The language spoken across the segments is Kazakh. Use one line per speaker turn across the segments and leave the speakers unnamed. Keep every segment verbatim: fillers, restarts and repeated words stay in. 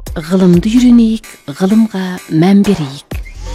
Ғылымды үйренейік, ғылымға мән берейік.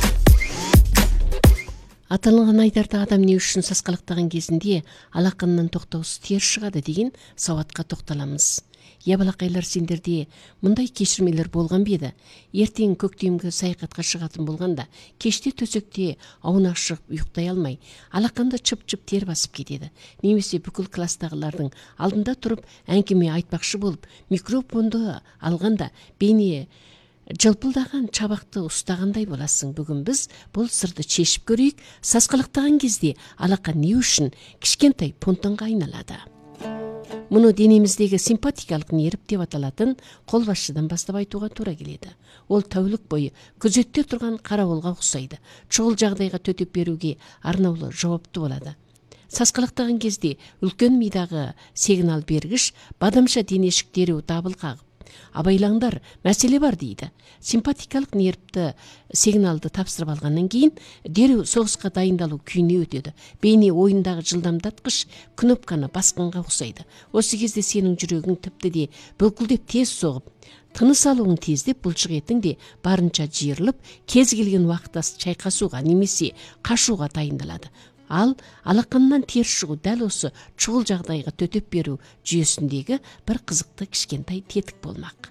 Аталған айдарда адам не үшін сасқалақтаған кезінде алақанынан тоқтаусыз тер шығады деген сауатқа тоқталамыз. Я балақайлар, сендерде мұндай кешірмелер болған беді? Ертең көктемгі саяхатқа шығатын болғанда, кеште төсекте ауына шығып ұйықтай алмай, алақанда чып-чып тер басып кетеді. Немесе бүкіл кластағылардың алдында тұрып әңгіме айтпақшы болып, микрофонды алғанда бейне жылпылдаған чабақты ұстағандай боласың. Бүгін біз бұл сырды шешіп көрейік. Сасқалақтаған кезде алақан не үшін кішкентай понтонға айналады? Мұны денеміздегі симпатикалық нерв деп аталатын қолбасшыдан бастап айтуға тура келеді. Ол тәулік бойы күзетте тұрған қарауылға ұқсайды. Шұғыл жағдайға төтеп беруге арнаулы жауапты болады. Сасқалақтаған кезде үлкен мидағы сигнал бергіш бадамша денешік дереу дабыл қағып, абайлаңдар, мәселе бар дейді. Симпатикалық нервті сигналды тапсырып алғаннан кейін дереу соғысқа дайындалу күйіне өтеді. Бейне ойындағы жылдамдатқыш кнопканы басқанға ұқсайды. Осы кезде сенің жүрегің тіпті де бүлкілдеп тез соғып, тыныс алуың тездеп, бұлшық етің де барынша жиырылып, кез келген уақытта шайқасуға немесе қашуға дайындалады. Ал алақаннан тер шығу дәл осы шұғыл жағдайға төтеп беру жүйесіндегі бір қызықты кішкентай тетік болмақ.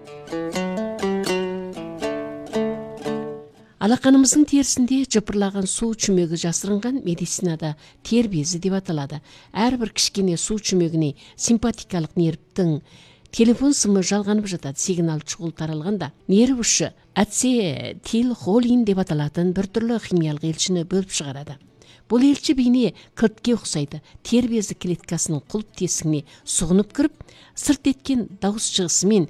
Алақанымыздың терісінде жыпырлаған су чүмегі жасырынған медицинада тер безі деп аталады. Әрбір кішкене су чүмегіне симпатикалық нервтің телефон сымы жалғанып жатады. Сигнал шұғыл таралғанда нерв ұшы ацетилхолин деп аталатын бір түрлі химиялық елшіні бөліп шығарады. Бұл елші бейне кілтке ұқсайды. Тер безі клеткасының құлып тесігіне сұғынып кіріп, сырт еткен дауыс шығысымен